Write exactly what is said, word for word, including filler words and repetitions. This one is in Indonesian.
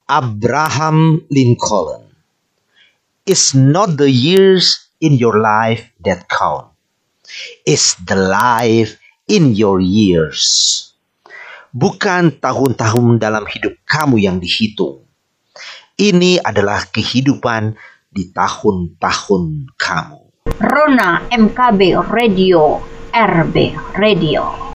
Abraham Lincoln. It's not the years in your life that count. It's the life in your years. Bukan tahun-tahun dalam hidup kamu yang dihitung. Ini adalah kehidupan di tahun-tahun kamu. Rona M K B Radio, R B Radio.